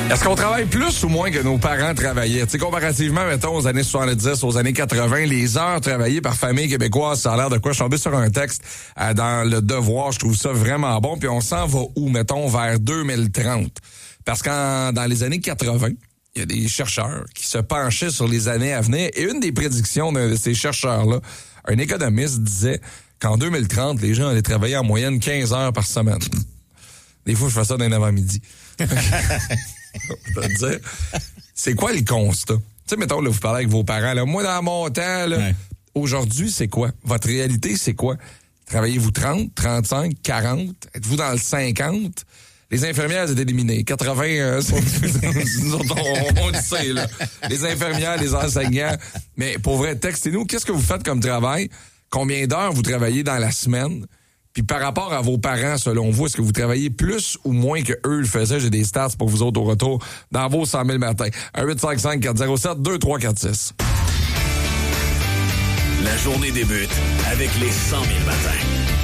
Est-ce qu'on travaille plus ou moins que nos parents travaillaient? Tu sais, comparativement, mettons, aux années 70, aux années 80, les heures travaillées par famille québécoise, ça a l'air de quoi? Je suis tombé sur un texte dans Le Devoir, je trouve ça vraiment bon, puis on s'en va où? Mettons, vers 2030. Parce que dans les années 80, il y a des chercheurs qui se penchaient sur les années à venir, et une des prédictions de ces chercheurs-là, un économiste disait qu'en 2030, les gens allaient travailler en moyenne 15 heures par semaine. Des fois, je fais ça d'un avant-midi. Je vais te dire, c'est quoi le constat? Tu sais, mettons, là, vous parlez avec vos parents, là, moi, dans mon temps, là, aujourd'hui, c'est quoi? Votre réalité, c'est quoi? Travaillez-vous 30, 35, 40? Êtes-vous dans le 50? Les infirmières étaient éliminées. 80, on le sait, là. Les infirmières, les enseignants. Mais pour vrai, textez-nous, qu'est-ce que vous faites comme travail? Combien d'heures vous travaillez dans la semaine? Puis par rapport à vos parents, selon vous, est-ce que vous travaillez plus ou moins que eux le faisaient? J'ai des stats pour vous autres au retour dans vos 100 000 matins. 1-855-407-2346. La journée débute avec les 100 000 matins.